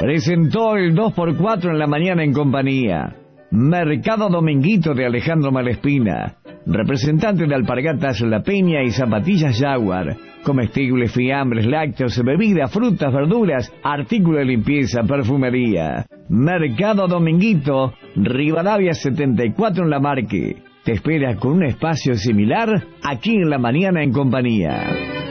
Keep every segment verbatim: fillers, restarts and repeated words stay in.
presentó el dos por cuatro en la mañana en compañía. Mercado Dominguito de Alejandro Malespina, representante de Alpargatas La Peña y Zapatillas Jaguar, comestibles, fiambres, lácteos, bebidas, frutas, verduras, artículos de limpieza, perfumería. Mercado Dominguito, Rivadavia setenta y cuatro en La Marque. Te espera con un espacio similar aquí en la mañana en compañía.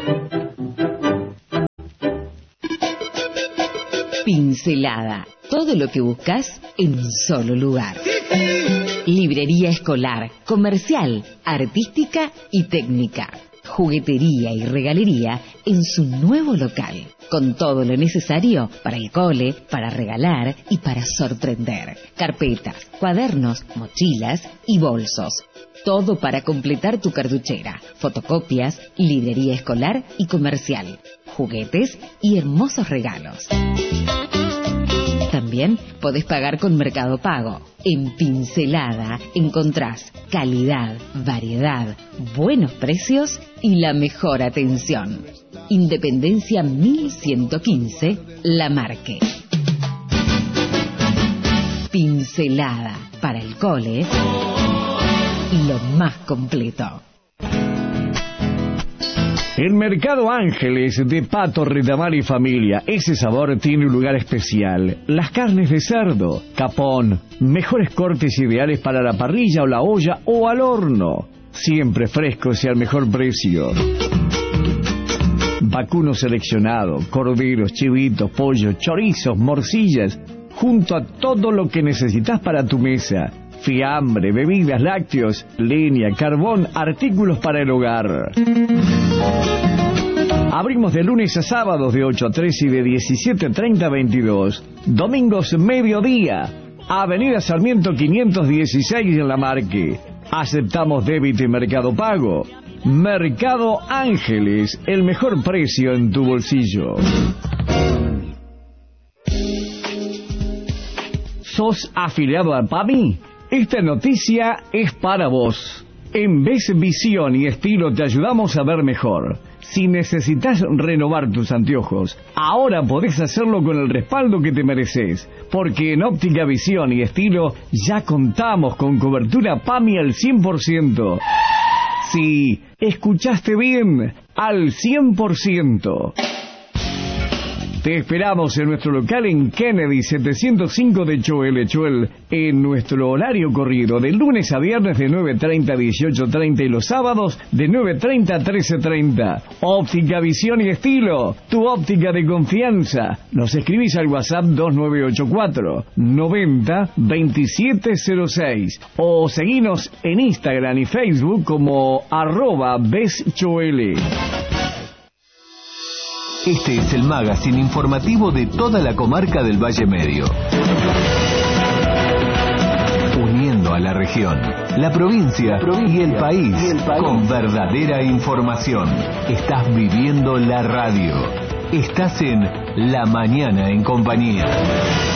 Pincelada. Todo lo que buscas en un solo lugar. Librería escolar, comercial, artística y técnica. Juguetería y regalería en su nuevo local. Con todo lo necesario para el cole, para regalar y para sorprender. Carpetas, cuadernos, mochilas y bolsos. Todo para completar tu cartuchera. Fotocopias, librería escolar y comercial. Juguetes y hermosos regalos. También podés pagar con Mercado Pago. En Pincelada encontrás calidad, variedad, buenos precios y la mejor atención. Independencia mil ciento quince, La Marque. Pincelada, para el cole, lo más completo. El Mercado Ángeles de Pato, Retamar y Familia. Ese sabor tiene un lugar especial. Las carnes de cerdo, capón, mejores cortes ideales para la parrilla o la olla o al horno. Siempre frescos y al mejor precio. Vacuno seleccionado, corderos, chivitos, pollos, chorizos, morcillas, junto a todo lo que necesitas para tu mesa. Fiambre, bebidas, lácteos, leña, carbón, artículos para el hogar. Abrimos de lunes a sábados de ocho a tres y de diecisiete treinta a veintidós. Domingos mediodía. Avenida Sarmiento quinientos dieciséis en La Marque. Aceptamos débito y Mercado Pago. Mercado Ángeles, el mejor precio en tu bolsillo. ¿Sos afiliado a PAMI? Esta noticia es para vos. En Ves Visión y Estilo te ayudamos a ver mejor. Si necesitas renovar tus anteojos, ahora podés hacerlo con el respaldo que te mereces, porque en Óptica Visión y Estilo ya contamos con cobertura PAMI al cien por ciento. Sí, escuchaste bien, al cien por ciento. Te esperamos en nuestro local en Kennedy setecientos cinco de Choel, en nuestro horario corrido de lunes a viernes de nueve treinta a dieciocho treinta y los sábados de nueve treinta a trece treinta. Óptica Visión y Estilo, tu óptica de confianza. Nos escribís al WhatsApp dos nueve ocho cuatro noventa veintisiete cero seis o seguinos en Instagram y Facebook como arroba beschoel. Este es el magazine informativo de toda la comarca del Valle Medio. Uniendo a la región, la provincia, y el país, y el país con verdadera información. Estás viviendo la radio. Estás en La Mañana en Compañía.